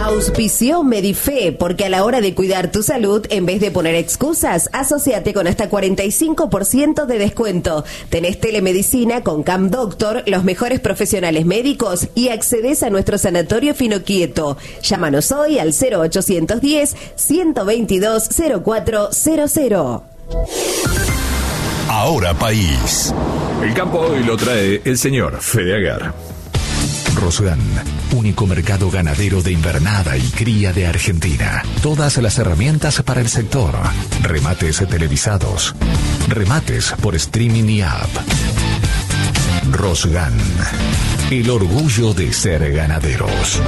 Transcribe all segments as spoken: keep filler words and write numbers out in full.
Auspició Medife, porque a la hora de cuidar tu salud, en vez de poner excusas, asociate con hasta cuarenta y cinco por ciento de descuento. Tenés telemedicina con Cam Doctor, los mejores profesionales médicos y accedes a nuestro sanatorio Finoquieto. Llámanos hoy al cero ochocientos diez, ciento veintidós, cero cuatro cero cero. Ahora País. El campo hoy lo trae el señor Fede Aguer. Rosgan, único mercado ganadero de invernada y cría de Argentina. Todas las herramientas para el sector. Remates televisados. Remates por streaming y app. Rosgan, el orgullo de ser ganaderos.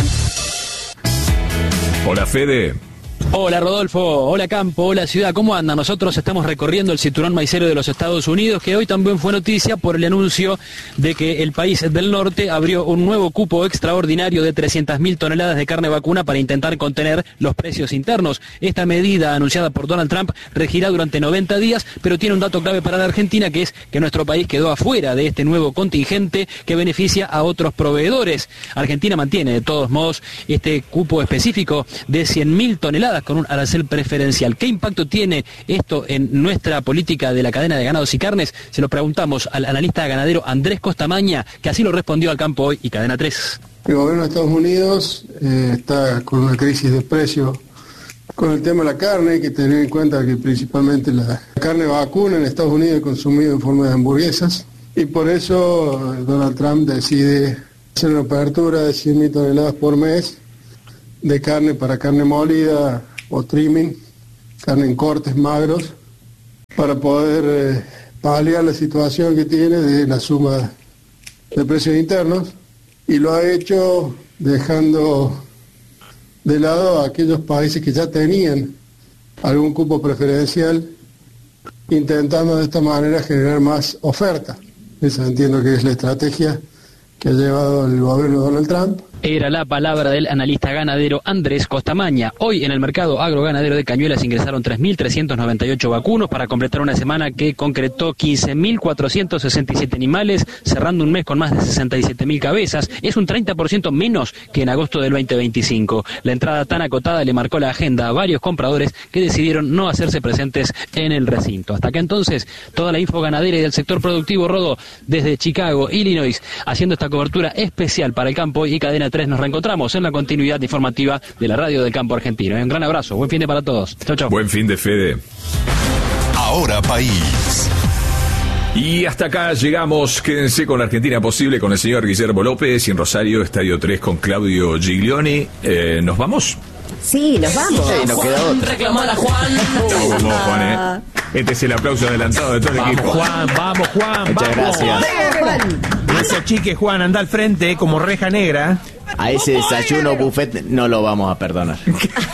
Hola, Fede. Hola Rodolfo, hola Campo, hola Ciudad, ¿cómo andan? Nosotros estamos recorriendo el cinturón maicero de los Estados Unidos, que hoy también fue noticia por el anuncio de que el país del norte abrió un nuevo cupo extraordinario de trescientas mil toneladas de carne vacuna para intentar contener los precios internos. Esta medida anunciada por Donald Trump regirá durante noventa días, pero tiene un dato clave para la Argentina, que es que nuestro país quedó afuera de este nuevo contingente que beneficia a otros proveedores. Argentina mantiene de todos modos este cupo específico de cien mil toneladas con un arancel preferencial. ¿Qué impacto tiene esto en nuestra política de la cadena de ganados y carnes? Se lo preguntamos al analista ganadero Andrés Costamaña, que así lo respondió al Campo Hoy y Cadena tres. El gobierno de Estados Unidos eh, está con una crisis de precios con el tema de la carne. Hay que tener en cuenta que principalmente la carne vacuna en Estados Unidos es consumida en forma de hamburguesas, y por eso Donald Trump decide hacer una apertura de cien mil toneladas por mes de carne para carne molida o trimming, carne en cortes magros, para poder eh, paliar la situación que tiene de la suma de precios internos, y lo ha hecho dejando de lado a aquellos países que ya tenían algún cupo preferencial, intentando de esta manera generar más oferta. Esa entiendo que es la estrategia que ha llevado el gobierno de Donald Trump. Era la palabra del analista ganadero Andrés Costamaña. Hoy en el mercado agroganadero de Cañuelas ingresaron tres mil trescientos noventa y ocho vacunos para completar una semana que concretó quince mil cuatrocientos sesenta y siete animales, cerrando un mes con más de sesenta y siete mil cabezas. Es un treinta por ciento menos que en agosto del veinte veinticinco. La entrada tan acotada le marcó la agenda a varios compradores que decidieron no hacerse presentes en el recinto. Hasta acá entonces toda la info ganadera y del sector productivo. Rodó desde Chicago, Illinois, haciendo esta cobertura especial para el Campo y Cadena tres. Nos reencontramos en la continuidad informativa de la radio del campo argentino. Un gran abrazo, buen fin de para todos. Chau, chau. Buen fin de, Fede. Ahora País. Y hasta acá llegamos. Quédense con la Argentina Posible con el señor Guillermo López y en Rosario, Estadio tres con Claudio Giglioni. Eh, ¿Nos vamos? Sí, nos vamos. Sí, nos queda otra. Reclamar a Juan. Vamos, vamos, Juan, ¿eh? Este es el aplauso adelantado de todo el Vamos, equipo. Juan, vamos, Juan. Muchas vamos. gracias. Juan. Ese chique, Juan, anda al frente como reja negra. A ese desayuno buffet no lo vamos a perdonar. El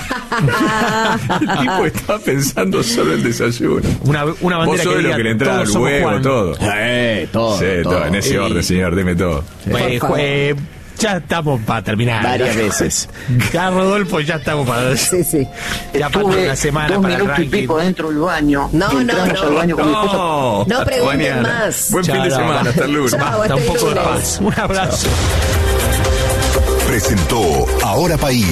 tipo estaba pensando solo en desayuno. Una, una bandera Vos sos que de lo diga, que le entraba al todos somos huevo, Juan. todo. Eh, todo, Sí, todo. todo. En ese Sí. orden, señor, dime todo. Pues, jue- ya estamos para terminar. Varias veces. Ya, Rodolfo, ya estamos para... Sí, sí. Ya falta Tuve una semana dos para el minutos y ranking. pico dentro del baño. No, que no, entramos no. al baño con mi esposa. No, No hasta pregunten mañana. más. Buen fin de Chao, semana, chao. hasta el lunes. Chao. Basta, hasta un el poco de lunes. paz. Un abrazo. Presentó Ahora País.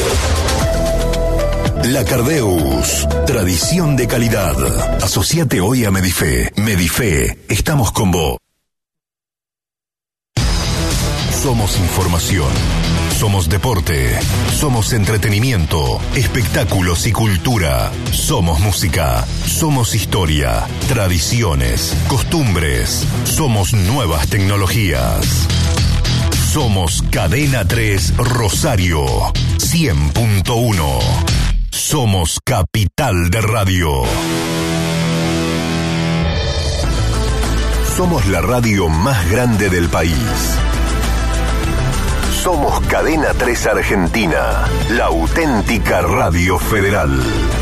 La Cardeus, tradición de calidad. Asociate hoy a Medife. Medife, estamos con vos. Somos información. Somos deporte. Somos entretenimiento, espectáculos y cultura. Somos música. Somos historia, tradiciones, costumbres. Somos nuevas tecnologías. Somos Cadena tres Rosario, cien punto uno. Somos capital de radio. Somos la radio más grande del país. Somos Cadena tres Argentina, la auténtica radio federal.